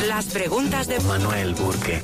Las preguntas de Manuel Burke.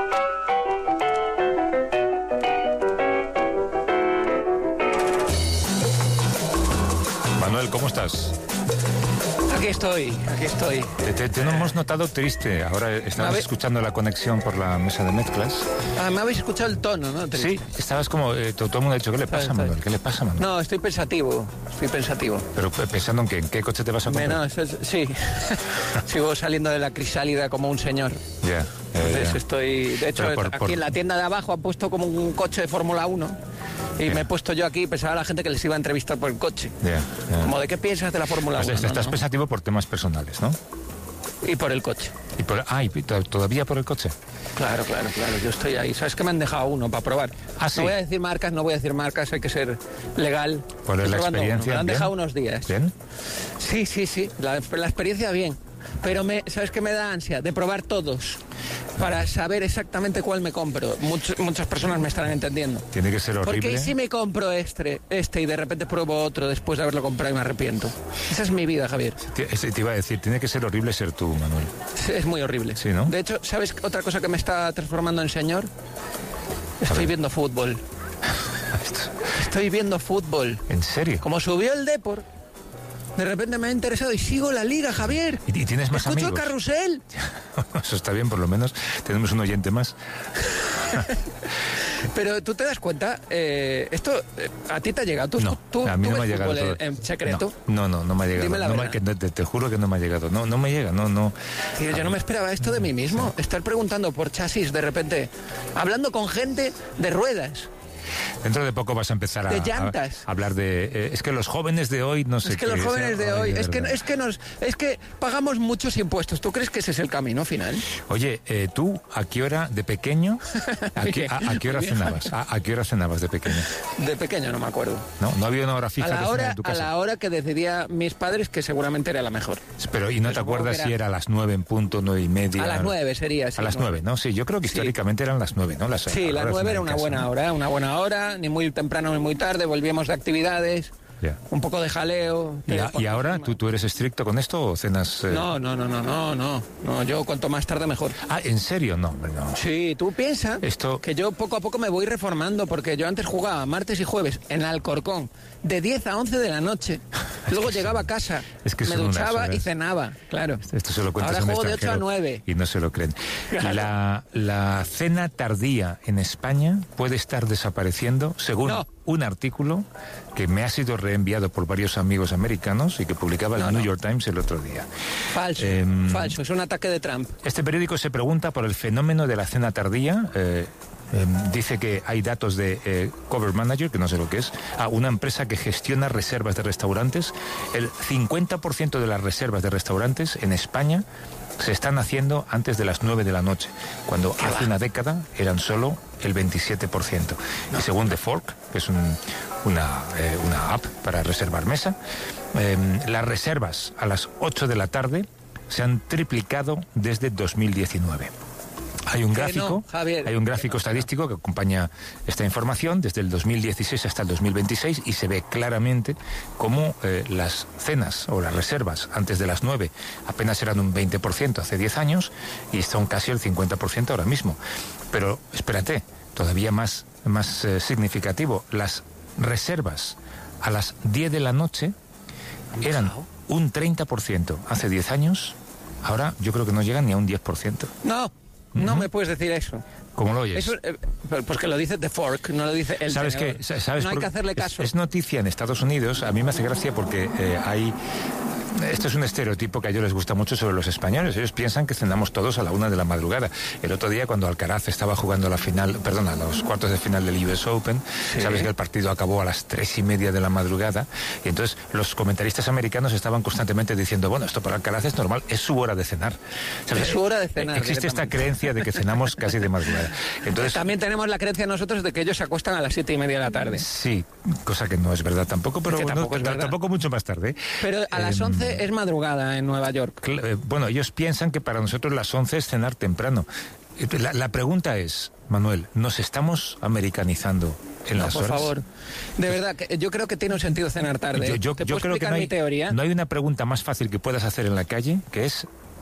Manuel, ¿cómo estás? Aquí estoy. Te hemos notado triste. Ahora estabas escuchando la conexión por la mesa de mezclas. Me habéis escuchado el tono, ¿no? Triste. Sí, estabas como... todo el mundo ha dicho, ¿qué le pasa, Manuel? ¿Qué le pasa, Manuel? No, estoy pensativo. Pero pensando en qué, ¿en qué coche te vas a comprar? No, sí. Sigo saliendo de la crisálida como un señor. Ya. Entonces estoy... De hecho, por en la tienda de abajo han puesto como un coche de Fórmula 1. Y me he puesto yo aquí y pensaba a la gente que les iba a entrevistar por el coche. Como, ¿de qué piensas de la Fórmula 1? Estás pensativo por temas personales, ¿no? Y por el coche. ¿Y todavía por el coche? Claro. Yo estoy ahí. ¿Sabes que me han dejado uno para probar? ¿Sí? No voy a decir marcas, hay que ser legal. ¿Por la experiencia? Me han dejado unos días. ¿Bien? Sí. La experiencia bien. Pero ¿sabes qué me da ansia? De probar todos. Para saber exactamente cuál me compro. Muchas personas me estarán entendiendo. Tiene que ser horrible. Porque si me compro este y de repente pruebo otro después de haberlo comprado y me arrepiento. Esa es mi vida, Javier. Te iba a decir, tiene que ser horrible ser tú, Manuel. Es muy horrible. Sí, ¿no? De hecho, ¿sabes otra cosa que me está transformando en señor? Estoy viendo fútbol. Estoy viendo fútbol. ¿En serio? Como subió el Depor, de repente me ha interesado y sigo la liga, Javier. ¿Y tienes más amigos? Escucho Carrusel. Eso está bien, por lo menos. Tenemos un oyente más. Pero tú te das cuenta, esto a ti te ha llegado. A mí no me ha llegado todo. ¿En secreto? No me ha llegado. Dime la verdad. Te juro que no me ha llegado. No me llega, no. Tío, yo no me esperaba esto de mí mismo. Estar preguntando por chasis de repente, hablando con gente de ruedas. Dentro de poco vas a empezar a hablar de... es que los jóvenes de hoy no sé qué... Los jóvenes de hoy... Es que pagamos muchos impuestos. ¿Tú crees que ese es el camino final? Oye, tú, ¿a qué hora de pequeño? ¿A qué hora cenabas? ¿A qué hora cenabas de pequeño? De pequeño no me acuerdo. No había una hora fija a en tu casa. A la hora que decidía mis padres, que seguramente era la mejor. Pero, ¿y no te acuerdas si era a las 9 en punto, 9:30? A las 9 sería, sí. A las 9, ¿no? Sí, yo creo que históricamente eran las 9, ¿no? Sí, las 9 era una buena hora, ni muy temprano ni muy tarde, volvíamos de actividades, un poco de jaleo. ¿Y ahora tú eres estricto con esto o cenas...? No, yo cuanto más tarde mejor. ¿En serio? No. Sí, tú piensas que yo poco a poco me voy reformando, porque yo antes jugaba martes y jueves en Alcorcón, de 10 a 11 de la noche. Luego llegaba a casa, me duchaba y cenaba, claro. Esto se lo cuentas. Ahora juego de 8 a 9. Y no se lo creen. Claro. La cena tardía en España puede estar desapareciendo, según un artículo que me ha sido reenviado por varios amigos americanos y que publicaba el New York Times el otro día. Falso, es un ataque de Trump. Este periódico se pregunta por el fenómeno de la cena tardía. Dice que hay datos de Cover Manager, que no sé lo que es, una empresa que gestiona reservas de restaurantes. El 50% de las reservas de restaurantes en España se están haciendo antes de las 9 de la noche, cuando hace una década eran solo el 27%. Y según The Fork, que es una app para reservar mesa, las reservas a las 8 de la tarde se han triplicado desde 2019. Hay un gráfico estadístico que acompaña esta información desde el 2016 hasta el 2026 y se ve claramente cómo las cenas o las reservas antes de las 9 apenas eran un 20% hace 10 años y son casi el 50% ahora mismo. Pero espérate, todavía más significativo, las reservas a las 10 de la noche eran un 30% hace 10 años, ahora yo creo que no llegan ni a un 10%. No me puedes decir eso. ¿Cómo lo oyes? Eso, pues que lo dice The Fork, no lo dice el ¿Sabes tenedor. No hay que hacerle caso. Es noticia en Estados Unidos. A mí me hace gracia porque hay... Esto es un estereotipo que a ellos les gusta mucho sobre los españoles. Ellos piensan que cenamos todos a la 1 de la madrugada. El otro día, cuando Alcaraz estaba jugando los cuartos de final del US Open, sabes que el partido acabó a las 3:30 de la madrugada, y entonces los comentaristas americanos estaban constantemente diciendo, bueno, esto para Alcaraz es normal, es su hora de cenar. ¿Sabes? Es su hora de cenar. Existe esta creencia de que cenamos casi de madrugada. Entonces, también tenemos la creencia nosotros de que ellos se acuestan a las 7:30 de la tarde. Sí, cosa que no es verdad tampoco, pero bueno, tampoco mucho más tarde. Pero a las 11 es madrugada en Nueva York. Bueno, ellos piensan que para nosotros las 11 es cenar temprano. La pregunta es, Manuel, ¿nos estamos americanizando en las horas? Por favor. De verdad, yo creo que tiene un sentido cenar tarde. Yo creo que mi teoría? no hay una pregunta más fácil que puedas hacer en la calle, que es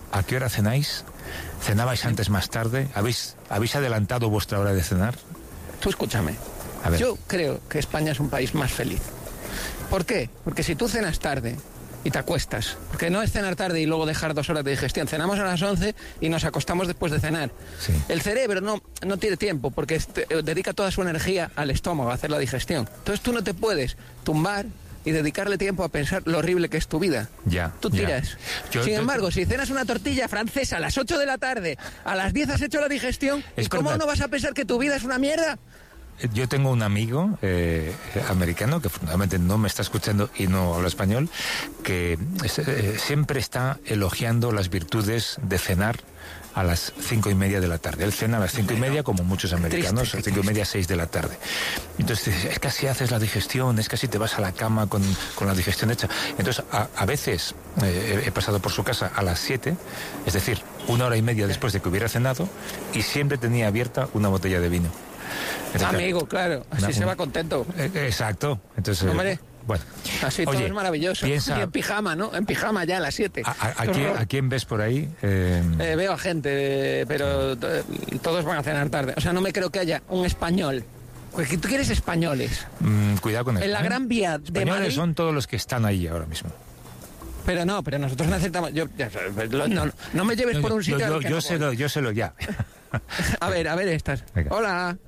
¿A qué hora cenáis? ¿Cenabais antes, más tarde? ¿Habéis adelantado vuestra hora de cenar? Tú escúchame. Yo creo que España es un país más feliz. ¿Por qué? Porque si tú cenas tarde y te acuestas, porque no es cenar tarde y luego dejar 2 horas de digestión, cenamos a las 11 y nos acostamos después de cenar. Sí. El cerebro no tiene tiempo porque dedica toda su energía al estómago, a hacer la digestión. Entonces tú no te puedes tumbar y dedicarle tiempo a pensar lo horrible que es tu vida. Ya. Tú tiras. Sin embargo, si cenas una tortilla francesa a las 8 de la tarde, a las 10 has hecho la digestión, ¿y cómo no vas a pensar que tu vida es una mierda? Yo tengo un amigo americano que fundamentalmente no me está escuchando y no habla español, que siempre está elogiando las virtudes de cenar a las 5:30 de la tarde. Él cena a las 5:30 como muchos americanos, a las 5:30, 6 de la tarde. Entonces es que así haces la digestión, es que así te vas a la cama con la digestión hecha. Entonces a veces he pasado por su casa a las 7, es decir, 1 hora y media después de que hubiera cenado, y siempre tenía abierta una botella de vino. Entonces, amigo, claro, así se va contento. Exacto. Entonces, hombre, bueno. Así todo es maravilloso. Piensa, y en pijama, ¿no? En pijama ya a las 7. ¿A quién ves por ahí? Veo a gente, pero todos van a cenar tarde. O sea, no me creo que haya un español. Porque tú quieres españoles. Cuidado con eso. En la Gran Vía de Madrid son todos los que están ahí ahora mismo. Pero nosotros necesitamos... No me lleves por un sitio... Yo sé lo ya. A ver estas. Venga. Hola.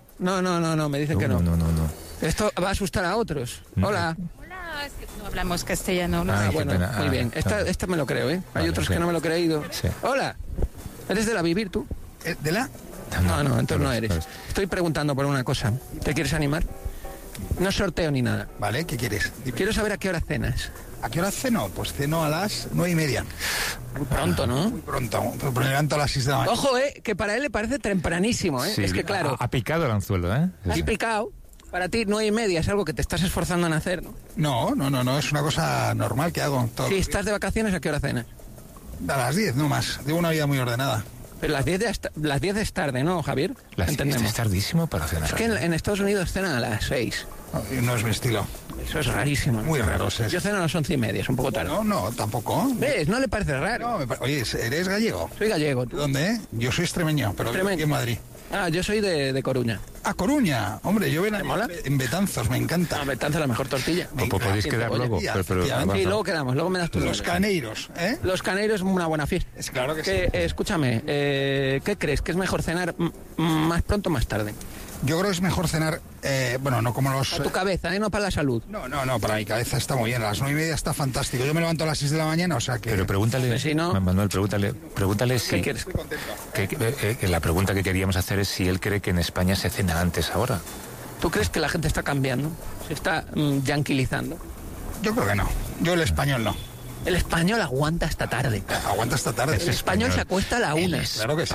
No, me dicen que no. No. Esto va a asustar a otros. Hola. Hola, es que no hablamos castellano. Bueno, muy bien. Esta me lo creo, ¿eh? Hay otros que no me lo he creído. Sí. Hola. ¿Eres de La Vivir tú? ¿De la? No, entonces no eres. Estoy preguntando por una cosa. ¿Te quieres animar? No sorteo ni nada. Vale, ¿qué quieres? Quiero saber a qué hora cenas. ¿A qué hora ceno? Pues ceno a las 9:30. Muy pronto, ¿no? Muy pronto. Pero me levanto a las 6 de la mañana. Ojo, que para él le parece tempranísimo, ¿eh? Sí, es que claro... Ha picado el anzuelo, ¿eh? Has picado. Para ti 9:30 es algo que te estás esforzando en hacer, ¿no? No. Es una cosa normal que hago. Si estás de vacaciones, ¿a qué hora cenas? A las 10, no más. Llevo una vida muy ordenada. Pero las 10 es tarde, ¿no, Javier? Las 10 es tardísimo para cenar. Es que en Estados Unidos cenan a las 6. No es mi estilo. Eso es rarísimo. Muy raro es. Yo ceno a las 11:30, es un poco tarde. No, tampoco. ¿Ves? ¿No le parece raro? No, oye, ¿eres gallego? Soy gallego. ¿Tú? ¿Dónde? Yo soy extremeño, pero vivo aquí en Madrid. Yo soy de Coruña. ¿A Coruña? Hombre, yo vengo en Betanzos, me encanta. Betanzos, la mejor tortilla. Podéis quedar luego. Sí, luego quedamos, luego me das tu Los caneiros, ¿eh? Los caneiros es una buena fiesta. Es claro que sí. Escúchame, ¿qué crees? ¿Que es mejor cenar más pronto o más tarde? Yo creo que es mejor cenar, no como los... Para tu cabeza, no para la salud. No, para mi cabeza está muy bien. A las 9:30 está fantástico. Yo me levanto a las 6 de la mañana, o sea que... Pero pregúntale, si no... Manuel, pregúntale si... ¿Qué quieres? Estoy contento. Que la pregunta que queríamos hacer es si él cree que en España se cena antes ahora. ¿Tú crees que la gente está cambiando? ¿Se está yanquilizando? Yo creo que no. Yo el español no. El español aguanta hasta tarde. Aguanta hasta tarde. El español se acuesta a la 1. Claro que sí.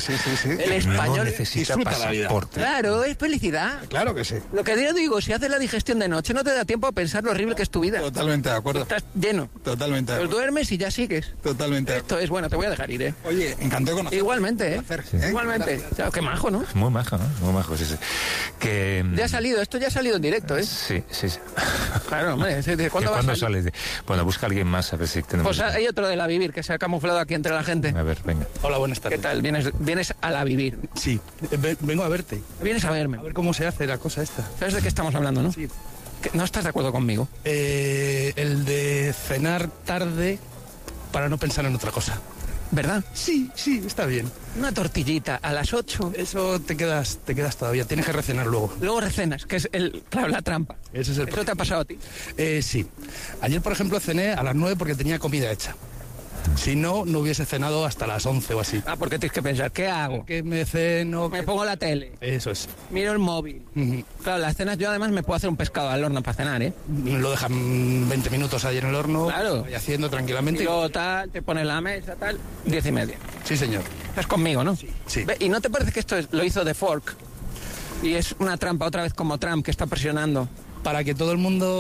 El español no necesita pasaporte. Claro, es felicidad. Claro que sí. Lo que yo digo, si haces la digestión de noche, no te da tiempo a pensar lo horrible que es tu vida. Totalmente de acuerdo. Estás lleno. Totalmente de Pues acuerdo. Duermes y ya sigues. Totalmente. Esto es bueno, te voy a dejar ir, ¿eh? Oye, encantado de conocerte. Igualmente, ¿eh? Sí. Igualmente. Claro, qué majo, ¿no? Muy majo, ¿no? Muy majo, sí. Que... Ya ha salido, esto ya ha salido en directo, ¿eh? Sí. Claro, hombre. ¿Cuándo sale? Bueno, busca a alguien más a ver si tenemos... Pues hay otro de La Vivir que se ha camuflado aquí entre la gente. A ver, venga. Hola, buenas tardes. ¿Qué tal? ¿Vienes a La Vivir? Sí, vengo a verte. Vienes a verme. A ver cómo se hace la cosa esta. ¿Sabes de qué estamos hablando, no? Sí. ¿No estás de acuerdo conmigo? El de cenar tarde para no pensar en otra cosa. ¿Verdad? Sí, está bien. Una tortillita a las 8. Eso te quedas todavía. Tienes que recenar luego. Luego recenas, que es la trampa. Ese es el ¿Eso te ha pasado a ti? Sí. Ayer, por ejemplo, cené a las 9 porque tenía comida hecha. Si no hubiese cenado hasta las 11 o así. Porque tienes que pensar, ¿qué hago? ¿Qué me ceno? Me pongo la tele. Eso es. Miro el móvil. Claro, las cenas yo además me puedo hacer un pescado al horno para cenar, ¿eh? Lo dejan 20 minutos ahí en el horno. Claro. Voy haciendo tranquilamente. Y luego tal, te pones la mesa, tal, 10:30. Sí, señor. Estás conmigo, ¿no? Sí. ¿Y no te parece que esto lo hizo The Fork? Y es una trampa otra vez como Trump que está presionando. Para que todo el mundo